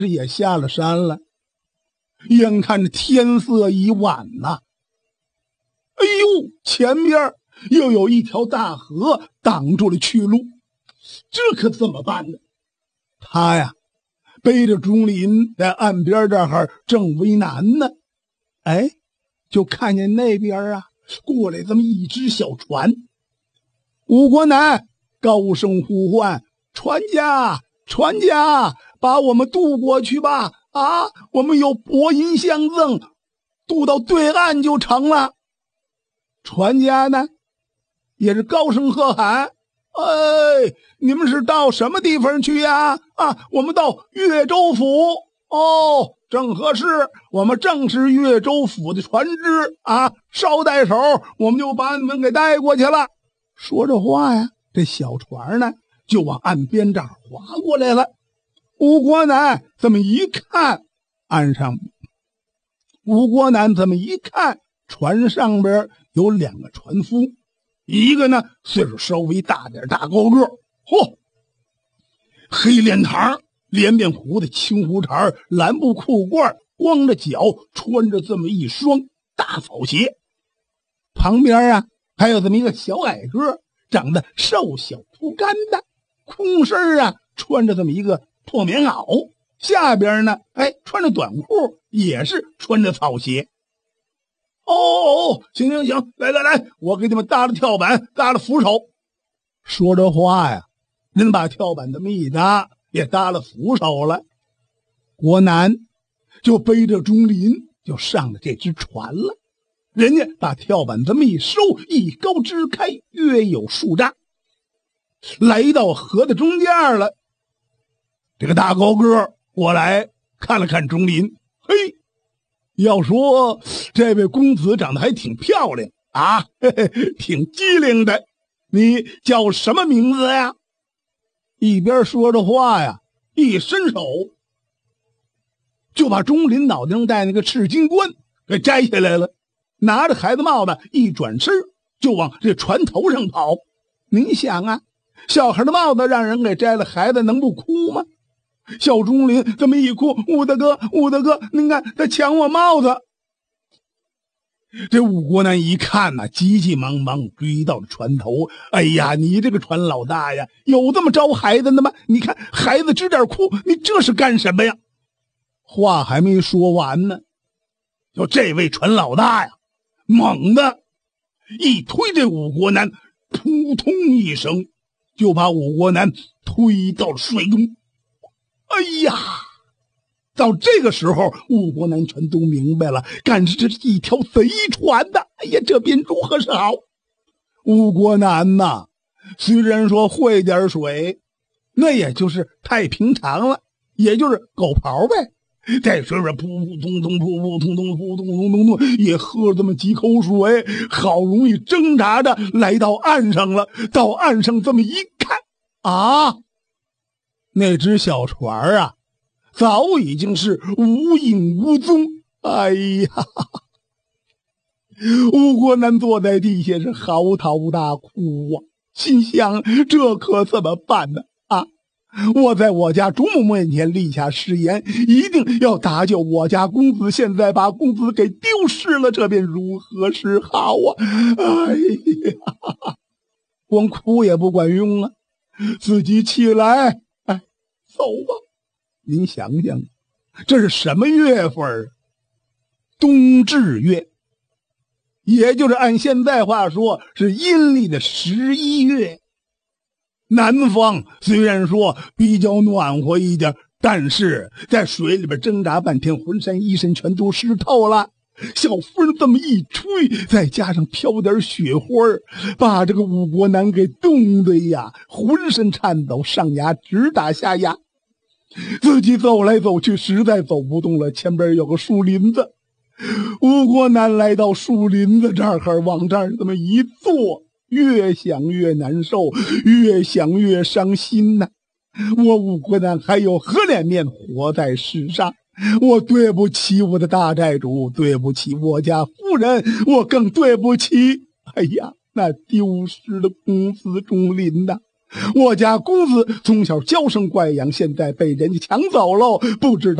也下了山了。眼看着天色已晚呐，哎呦，前边又有一条大河挡住了去路，这可怎么办呢？他呀背着钟林在岸边这儿正为难呢。哎，就看见那边啊过来这么一只小船。吴国南高声呼唤：船家，船家，把我们渡过去吧！啊，我们有薄银相赠，渡到对岸就成了。船家呢也是高声喝喊：哎，你们是到什么地方去呀？啊，我们到岳州府。哦，正合适，我们正是岳州府的船只啊，捎带手我们就把你们给带过去了。说着话呀，这小船呢就往岸边这儿划过来了。吴国南这么一看，岸上吴国南这么一看，船上边有两个船夫，一个呢岁数稍微大点，大高个，嚯，黑脸膛，连面胡子，青胡茬，蓝布裤褂，光着脚，穿着这么一双大草鞋。旁边啊还有这么一个小矮个，长得瘦小枯干的，空身啊穿着这么一个破棉袄，下边呢穿着短裤，也是穿着草鞋。哦，行，来，我给你们搭了跳板，搭了扶手。说着话呀，人把跳板这么一搭，也搭了扶手了。国南就背着钟林就上了这只船了。人家把跳板这么一收，一高支开，约有数丈，来到河的中间了。这个大高个过来看了看钟林，嘿，要说这位公子长得还挺漂亮啊，嘿嘿，挺机灵的。你叫什么名字呀？一边说着话呀，一伸手就把钟林脑袋上戴那个赤金冠给摘下来了，拿着孩子帽子一转身就往这船头上跑。您想啊，小孩的帽子让人给摘了，孩子能不哭吗？小钟林这么一哭，武大哥，您看他抢我帽子。这武国南一看呐，急急忙忙追到了船头。哎呀，你这个船老大呀，有这么招孩子的吗？你看孩子直点哭，你这是干什么呀？话还没说完呢，就这位船老大呀，猛地一推这武国南，扑通一声就把武国南推到了水中。哎呀，到这个时候武国南全都明白了，干是这是一条贼船的。哎呀，这便如何是好？武国南呐，虽然说会点水，那也就是太平常了，也就是狗刨呗，在水边扑扑通通，扑扑通通，扑通通通，也喝了这么几口水，好容易挣扎着来到岸上了。到岸上这么一看啊，那只小船啊早已经是无影无踪。哎呀，吴国南坐在地下是嚎啕大哭啊，心想这可怎么办呢？啊，我在我家主母面前立下誓言，一定要搭救我家公子，现在把公子给丢失了，这便如何是好啊？哎呀，光哭也不管用啊，自己起来，走吧。您想想，这是什么月份啊？冬至月，也就是按现在话说是阴历的11月。南方虽然说比较暖和一点，但是在水里边挣扎半天，浑身一身全都湿透了。小风这么一吹，再加上飘点雪花，把这个武国南给冻得呀浑身颤抖，上牙直打下牙。自己走来走去，实在走不动了，前边有个树林子。吴国南来到树林子这儿，往这儿这么一坐，越想越难受，越想越伤心呐。我吴国南还有何脸面活在世上？我对不起我的大寨主，对不起我家夫人，我更对不起，哎呀，那丢失的公子钟林呐。 我家公子从小娇生惯养，现在被人家抢走喽，不知道